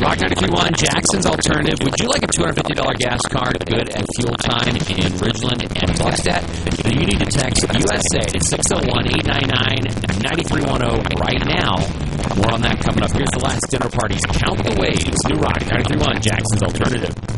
Rock 93.1, Jackson's Alternative. Would you like a $250 gas card good at fuel time in Ridgeland and Gluckstadt? Then you need to text USA to 601-899-9310 right now. More on that coming up. Here's the last dinner parties. Count the waves. New Rock 93.1, Jackson's Alternative.